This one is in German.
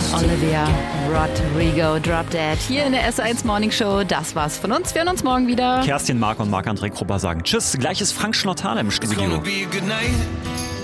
Olivia Rodrigo, Drop Dead. Hier in der S1 Morning Show. Das war's von uns. Wir hören uns morgen wieder. Kerstin, Marc und Marc-André Krupper sagen Tschüss. Gleich ist Frank Schnottale im Studio.